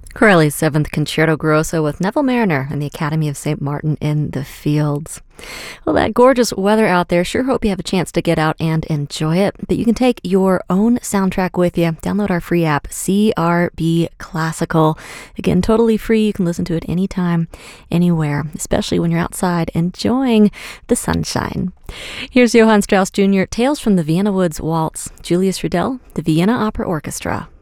Corelli's Seventh Concerto Grosso with Neville Mariner and the Academy of St. Martin in the Fields. Well, that gorgeous weather out there, sure hope you have a chance to get out and enjoy it. But you can take your own soundtrack with you. Download our free app, CRB Classical. Again, totally free. You can listen to it anytime, anywhere, especially when you're outside enjoying the sunshine. Here's Johann Strauss Jr., Tales from the Vienna Woods Waltz, Julius Rudel, the Vienna Opera Orchestra.